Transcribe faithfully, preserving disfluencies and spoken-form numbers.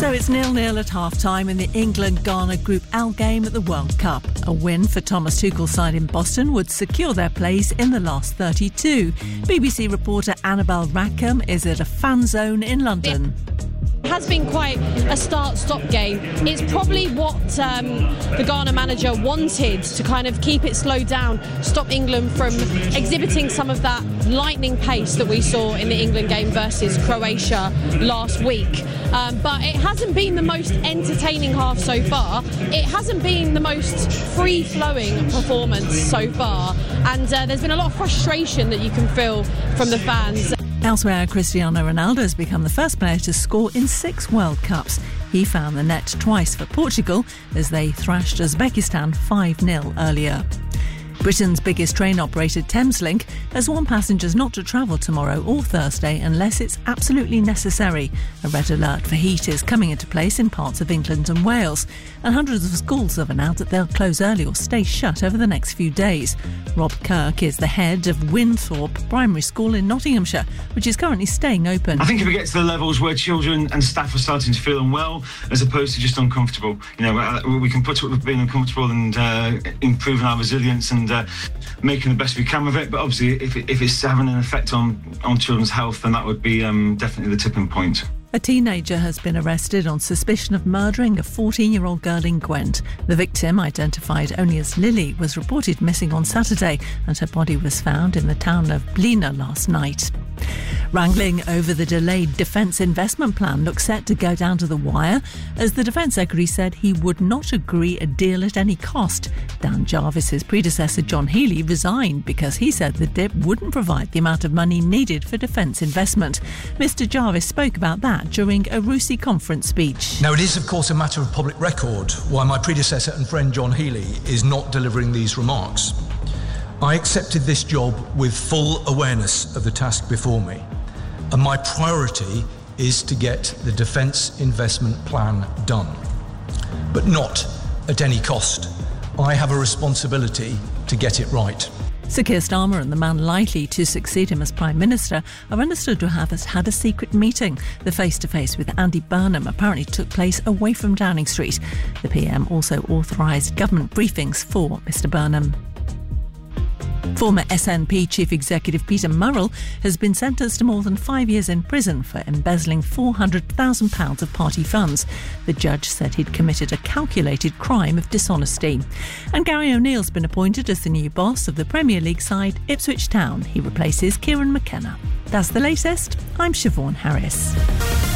So it's nil-nil at half-time in the England-Ghana Group L game at the World Cup. A win for Thomas Tuchel's side in Boston would secure their place in the last thirty-two. B B C reporter Annabelle Rackham is at a fan zone in London. It has been quite a start-stop game. It's probably what um, the Ghana manager wanted, to kind of keep it slowed down, stop England from exhibiting some of that lightning pace that we saw in the England game versus Croatia last week. Um, but it hasn't been the most entertaining half so far. It hasn't been the most free-flowing performance so far. And uh, there's been a lot of frustration that you can feel from the fans. Elsewhere, Cristiano Ronaldo has become the first player to score in six World Cups. He found the net twice for Portugal as they thrashed Uzbekistan five nil earlier. Britain's biggest train operator, Thameslink, has warned passengers not to travel tomorrow or Thursday unless it's absolutely necessary. A red alert for heat is coming into place in parts of England and Wales, and hundreds of schools have announced that they'll close early or stay shut over the next few days. Rob Kirk is the head of Winthorpe Primary School in Nottinghamshire, which is currently staying open. I think if it gets to the levels where children and staff are starting to feel unwell as opposed to just uncomfortable, you know, we can put up with being uncomfortable and uh, improving our resilience and Uh, making the best we can of it, but obviously if, it, if it's having an effect on, on children's health, then that would be um, definitely the tipping point. A teenager has been arrested on suspicion of murdering a fourteen-year-old girl in Gwent. The victim, identified only as Lily, was reported missing on Saturday, and her body was found in the town of Blina last night. Wrangling over the delayed defence investment plan looks set to go down to the wire as the Defence Secretary said he would not agree a deal at any cost. Dan Jarvis's predecessor John Healey resigned because he said the D I P wouldn't provide the amount of money needed for defence investment. Mister Jarvis spoke about that during a RUSI conference speech. Now, it is of course a matter of public record why my predecessor and friend John Healey is not delivering these remarks. I accepted this job with full awareness of the task before me, and my priority is to get the defence investment plan done, but not at any cost. I have a responsibility to get it right. Sir Keir Starmer and the man likely to succeed him as Prime Minister are understood to have had a secret meeting. The face-to-face with Andy Burnham apparently took place away from Downing Street. The P M also authorised government briefings for Mr Burnham. Former S N P Chief Executive Peter Murrell has been sentenced to more than five years in prison for embezzling four hundred thousand pounds of party funds. The judge said he'd committed a calculated crime of dishonesty. And Gary O'Neill's been appointed as the new boss of the Premier League side Ipswich Town. He replaces Kieran McKenna. That's the latest. I'm Siobhan Harris.